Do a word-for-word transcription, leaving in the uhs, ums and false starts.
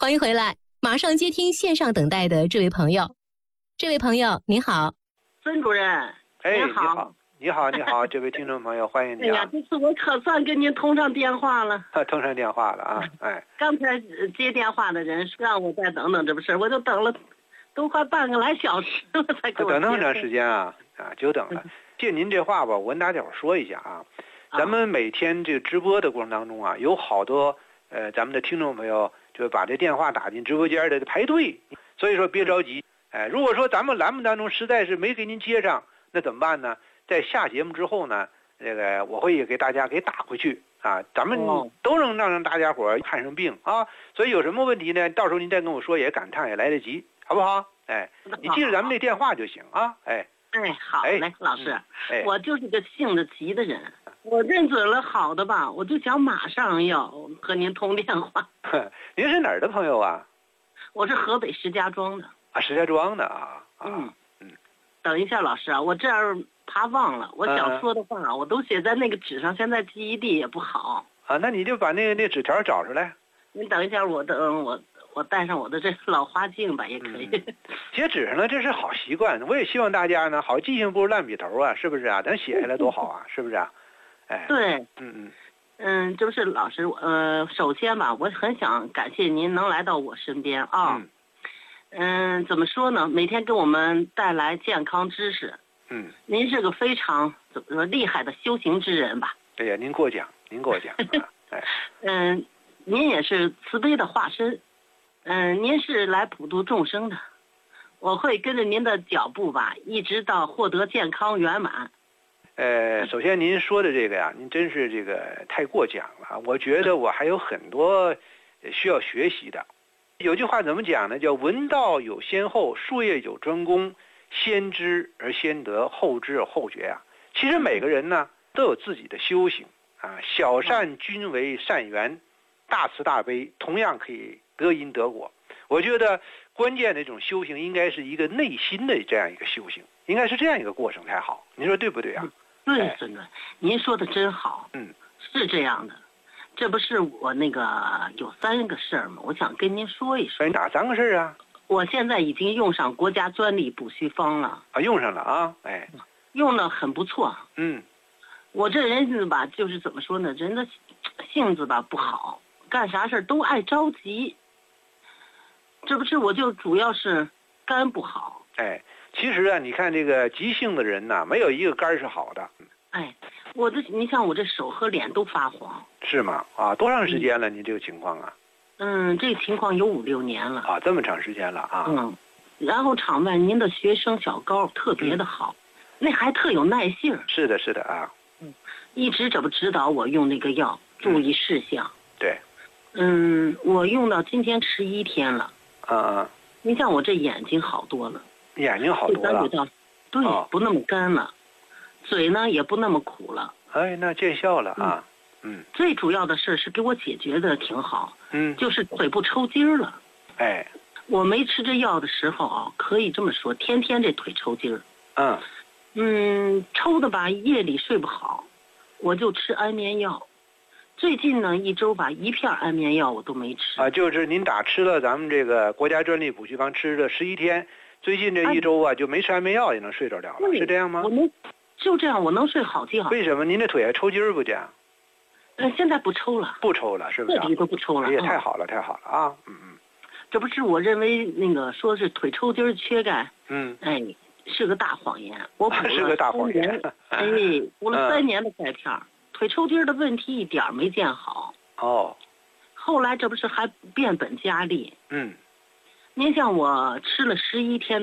欢迎回来，马上接听线上等待的这位朋友。这位朋友您好。 孙主任， 哎， 您好， 你好，你好，这位听众朋友，欢迎你啊！ 哎呀，这次我可算跟您通上电话了。 通上电话了啊！哎， 刚才接电话的人让我再等等，这不是，我就等了，都快半个来小时了才给我接。 等那么长时间啊啊，久等了。借您这话吧，我跟大家伙说一下啊，咱们每天这个直播的过程当中啊，有好多呃咱们的听众朋友就把这电话打进直播间的排队，所以说别着急。哎，如果说咱们栏目当中实在是没给您接上，那怎么办呢？在下节目之后呢，这个我会给大家给打回去啊，咱们都能让让大家伙看上病啊。所以有什么问题呢？到时候您再跟我说，也赶趟也来得及，好不好？哎，你记着咱们这电话就行啊。哎， 哎，好嘞， 哎、 老师、 哎， 我就是个性子急的人，我认准了好的吧，我就想马上要和您通电话。 您是哪儿的朋友啊？ 我是河北石家庄的。 啊，石家庄的啊。啊嗯嗯， 等一下，老师啊，我这样怕忘了，我想说的话、 嗯、 我都写在那个纸上，现在记忆力也不好啊。那你就把那个那纸条找出来。 您等一下，我等我我带上我的这老花镜吧，也可以。 嗯、写纸上呢，这是好习惯，我也希望大家呢，好记性不如烂笔头啊，是不是啊？咱写下来多好啊，是不是啊？哎， 对， 嗯嗯嗯，就是老师，呃，首先吧，我很想感谢您能来到我身边啊。 嗯嗯，怎么说呢？每天给我们带来健康知识。 嗯， 您是个非常怎么说厉害的修行之人吧？ 哎呀，您过奖，您过奖。啊、哎， 嗯，您也是慈悲的化身。嗯，您是来普度众生的。我会跟着您的脚步吧，一直到获得健康圆满。 呃，首先您说的这个呀，您真是这个太过奖了。我觉得我还有很多需要学习的。有句话怎么讲呢？叫闻道有先后，术业有专攻，先知而先得，后知而后觉啊。其实每个人呢都有自己的修行啊，小善均为善缘，大慈大悲同样可以得因得果。我觉得关键的这种修行应该是一个内心的这样一个修行，应该是这样一个过程才好。您说对不对啊？ 对，孙主任，您说的真好。 嗯， 是这样的。这不是我那个有三个事儿吗？我想跟您说一说。 哎，哪三个事儿啊？ 我现在已经用上国家专利补虚方了。 啊，用上了啊，哎， 用的很不错。 嗯， 我这人是吧，就是怎么说呢，人的性子吧不好，干啥事儿都爱着急。这不是我就主要是肝不好。 哎，其实啊，你看这个急性的人呐，没有一个肝是好的。 哎，我这你像我这手和脸都发黄。 是吗？啊，多长时间了？您这个情况啊？ 嗯，这个情况有五六年了。 啊，这么长时间了啊？ 嗯，然后场外您的学生小高特别的好，嗯、那还特有耐性。 是的，是的啊。 嗯，一直这不指导我用那个药，注意事项。 嗯、对。 嗯，我用到今天十一天了。 嗯嗯。 你像我这眼睛好多了。 眼睛好多了。 感觉到，对，哦、不那么干了，嘴呢也不那么苦了。 哎，那见效了啊。嗯嗯， 最主要的事是给我解决的挺好， 嗯， 就是腿部抽筋了。 哎， 我没吃这药的时候啊，可以这么说，天天这腿抽筋儿。 嗯， 嗯，抽的吧，夜里睡不好，我就吃安眠药。最近呢，一周吧，一片安眠药我都没吃。 啊，就是您打吃了咱们这个国家专利补虚方吃了十一天，最近这一周啊，就没吃安眠药也能睡着觉了，是这样吗？ 我能，就这样，我能睡好觉。 为什么您这腿还抽筋儿不讲？ 嗯，现在不抽了， 不抽了，是不是？ 彻底都不抽了。 也太好了，太好了啊！嗯嗯， 这不是我认为那个说是腿抽筋缺钙， 嗯， 哎，是个大谎言。我补了是个大谎言。 哎，补了三年的钙片，嗯、腿抽筋的问题一点没见好。 哦。 后来这不是还变本加厉？ 嗯。 您像我吃了十一天。